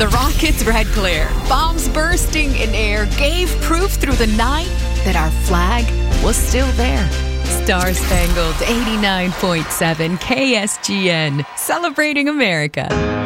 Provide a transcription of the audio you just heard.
The rockets' red glare, bombs bursting in air, gave proof through the night that our flag was still there. Star Spangled 89.7 KSGN, celebrating America.